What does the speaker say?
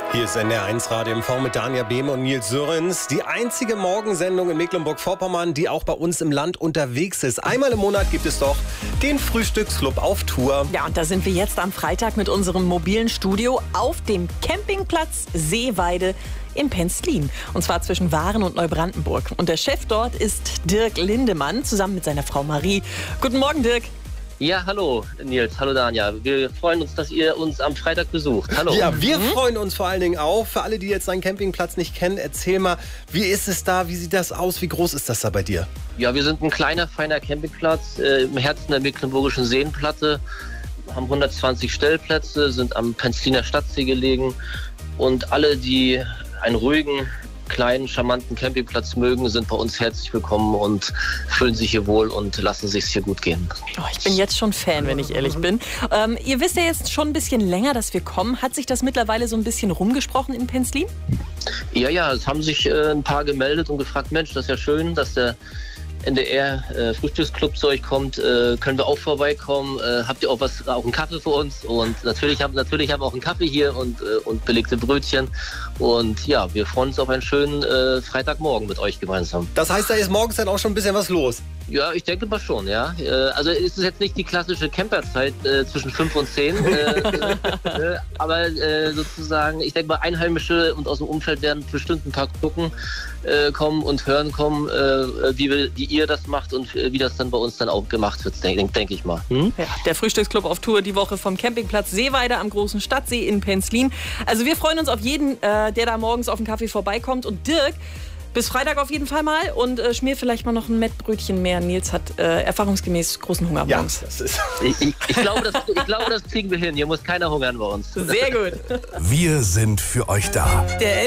Hier ist NDR1 Radio MV mit Dania Behme und Nils Sörens. Die einzige Morgensendung in Mecklenburg-Vorpommern, die auch bei uns im Land unterwegs ist. Einmal im Monat gibt es doch den Frühstücksclub auf Tour. Ja, und da sind wir jetzt am Freitag mit unserem mobilen Studio auf dem Campingplatz Seeweide in Penzlin. Und zwar zwischen Waren und Neubrandenburg. Und der Chef dort ist Dirk Lindemann, zusammen mit seiner Frau Marie. Guten Morgen, Dirk. Ja, hallo Nils, hallo Dania. Wir freuen uns, dass ihr uns am Freitag besucht. Hallo. Ja, wir freuen uns vor allen Dingen auch. Für alle, die jetzt deinen Campingplatz nicht kennen, erzähl mal, wie ist es da, wie sieht das aus, wie groß ist das da bei dir? Ja, wir sind ein kleiner, feiner Campingplatz im Herzen der Mecklenburgischen Seenplatte, haben 120 Stellplätze, sind am Penzliner Stadtsee gelegen und alle, die einen ruhigen, kleinen, charmanten Campingplatz mögen, sind bei uns herzlich willkommen und fühlen sich hier wohl und lassen sich hier gut gehen. Oh, ich bin jetzt schon Fan, wenn ich ehrlich bin. Ihr wisst ja jetzt schon ein bisschen länger, dass wir kommen. Hat sich das mittlerweile so ein bisschen rumgesprochen in Penzlin? Ja, es haben sich ein paar gemeldet und gefragt, Mensch, das ist ja schön, dass der NDR Frühstücksclub zu euch kommt, können wir auch vorbeikommen, habt ihr auch einen Kaffee für uns? Und natürlich haben wir auch einen Kaffee hier und belegte Brötchen und ja, wir freuen uns auf einen schönen Freitagmorgen mit euch gemeinsam. Das heißt, da ist morgens dann auch schon ein bisschen was los? Ja, ich denke mal schon, ja. Also es ist jetzt nicht die klassische Camperzeit zwischen 5 und 10, aber sozusagen, ich denke mal, Einheimische und aus dem Umfeld werden bestimmt ein paar gucken kommen und hören kommen, wie ihr das macht und wie das dann bei uns dann auch gemacht wird, denke ich mal. Ja, der Frühstücksclub auf Tour die Woche vom Campingplatz Seeweide am großen Stadtsee in Penzlin. Also wir freuen uns auf jeden, der da morgens auf den Kaffee vorbeikommt. Und Dirk, bis Freitag auf jeden Fall mal und schmier vielleicht mal noch ein Mettbrötchen mehr. Nils hat erfahrungsgemäß großen Hunger morgens. Ja, das ist ich glaube, das kriegen wir hin. Hier muss keiner hungern bei uns. Sehr gut. Wir sind für euch da. Der